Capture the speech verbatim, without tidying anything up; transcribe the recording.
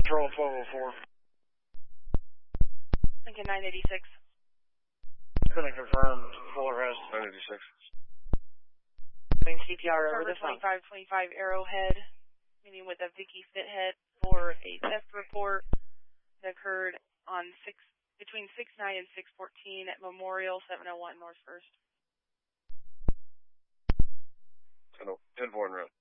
Control twelve oh four. Lincoln nine eighty-six. Couldn't confirm full arrest. nine eighty-six. Doing C P R over Server the phone. twenty-five twenty-five Arrowhead, meeting with a Vicky Fithead for a theft report that occurred on six between six nine and six fourteen at Memorial seven oh one North First. ten four en route.